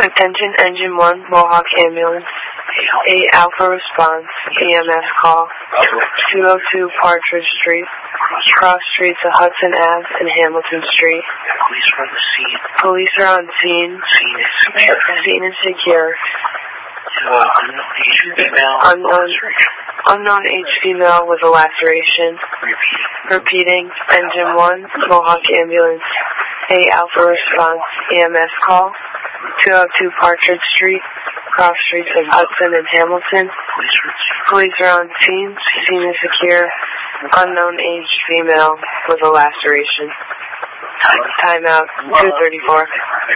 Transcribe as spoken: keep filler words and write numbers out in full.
Attention Engine one, Mohawk Ambulance. eight Alpha Response, E M S call. two oh two Partridge Street. Cross streets of Hudson Ave and Hamilton Street. Police are on the scene. Police are on scene. Scene is secure. Scene is secure. Uh, unknown H female. Unknown, unknown H female with a laceration. Repeating. Repeating. Engine one, Mohawk Ambulance. eight Alpha Response, E M S call. two oh two Partridge Street. Cross streets of Hudson and Hamilton. Police are on scene. Police are on scene. Scene is secure. Unknown age female with a laceration. Time. Timeout two thirty-four.